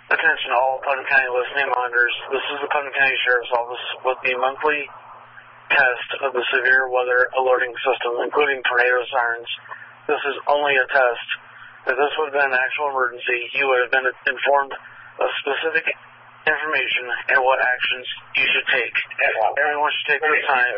Attention all Putnam County listening monitors. This is the Putnam County Sheriff's Office with the monthly test of the severe weather alerting system, including tornado sirens. This is only a test. If this would have been an actual emergency, you would have been informed of specific information and what actions you should take. Everyone should take this time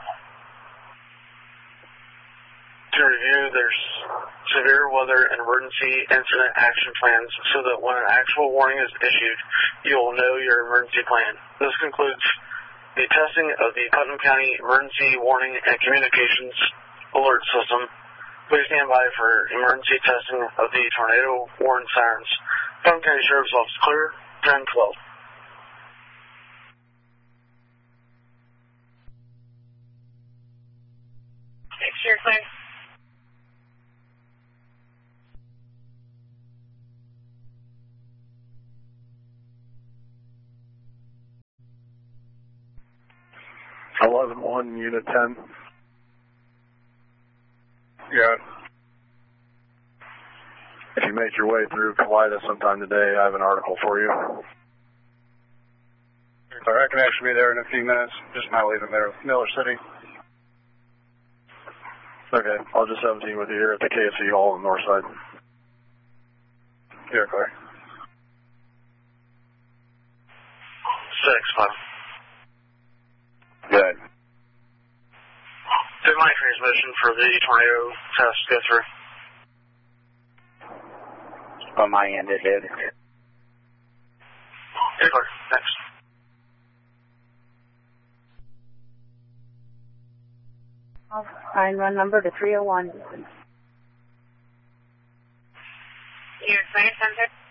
to review their severe weather and emergency incident action plans so that when an actual warning is issued, you will know your emergency plan. This concludes the testing of the Putnam County Emergency Warning and Communications Alert System. Please stand by for emergency testing of the tornado warning sirens. Putnam County Sheriff's Office clear, 10-12. Sure, clear. Unit 10. Yeah. If you make your way through Kalida sometime today, I have an article for you. Sorry, I can actually be there in a few minutes. Just not leaving there. Miller City. Okay, I'll just have a team with you here at the KFC Hall on the north side. You're clear. 6-5. Good. Did my transmission for the tornado test go through? On my end, it did. Clear. Thanks. Fine, run number to 301. You're clear, Center?